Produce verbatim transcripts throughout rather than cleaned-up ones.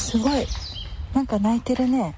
すごいなんか鳴いてるね。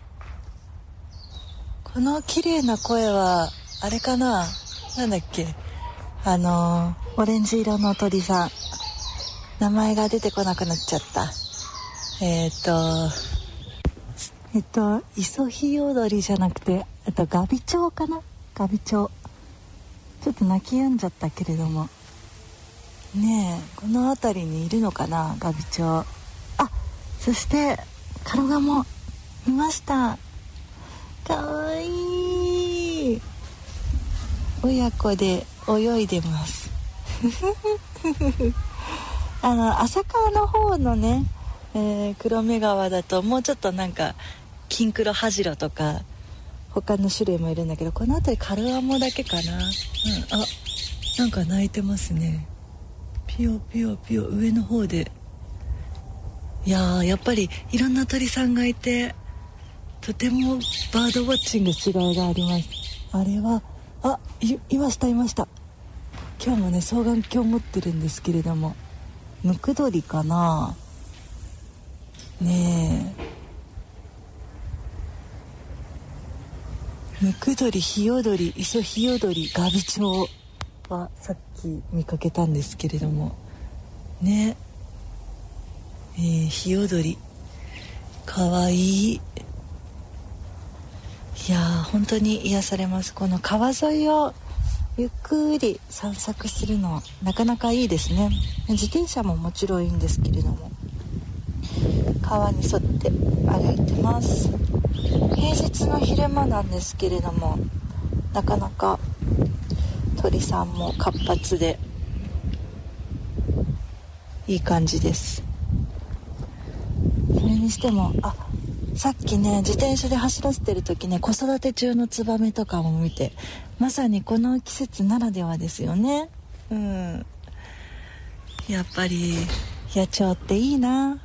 この綺麗な声はあれかな、なんだっけ、あのー、オレンジ色の鳥さん、名前が出てこなくなっちゃった。えっとえっとイソヒヨドリじゃなくて、えっとガビチョウかな、ガビチョウ、ちょっと泣き止んじゃったけれどもねえ、この辺りにいるのかな、ガビチョウ。あ、そしてカルガモいました。かわいい親子で泳いでますあの浅川の方のね、えー、黒目川だともうちょっとなんかキンクロハジロとか他の種類もいるんだけど、この辺りカルガモだけかな、うん、あ、なんか鳴いてますね。ピヨピヨピヨ上の方で。いやー、やっぱりいろんな鳥さんがいてとてもバードウォッチング違いがあります。あれはあ い, いましたいました。今日もね双眼鏡持ってるんですけれども、ムクドリかなねえ、ムクドリ、ヒヨドリ、イソヒヨドリ、ガビチョウはさっき見かけたんですけれどもねえ、ー、ヒヨドリかわいい。いやー本当に癒されます。この川沿いをゆっくり散策するのなかなかいいですね。自転車ももちろんいいんですけれども、川に沿って歩いてます。平日の昼間なんですけれども、なかなか鳥さんも活発でいい感じです。それにしても、あ、さっきね自転車で走らせてる時ね、子育て中のツバメとかも見て、まさにこの季節ならではですよね。うん、やっぱり野鳥っていいな。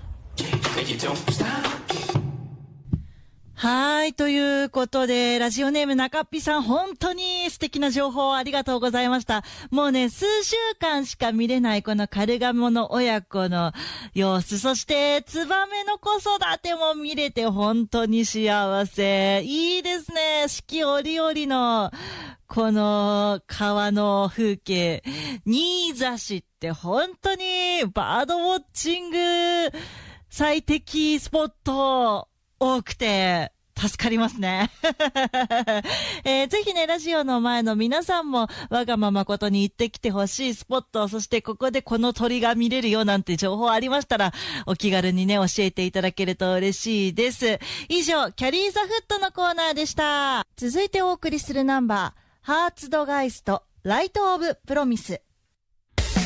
はい、ということでラジオネーム中っぴさん、本当に素敵な情報ありがとうございました。もうね数週間しか見れないこのカルガモの親子の様子、そしてツバメの子育ても見れて本当に幸せ。いいですね、四季折々のこの川の風景。新座市って本当にバードウォッチング最適スポット多くて助かりますね、えー、ぜひねラジオの前の皆さんもわがままことに行ってきてほしいスポット、そしてここでこの鳥が見れるよなんて情報ありましたらお気軽にね教えていただけると嬉しいです。以上キャリーザフットのコーナーでした。続いてお送りするナンバー、ハーツドガイストライトオブプロミス。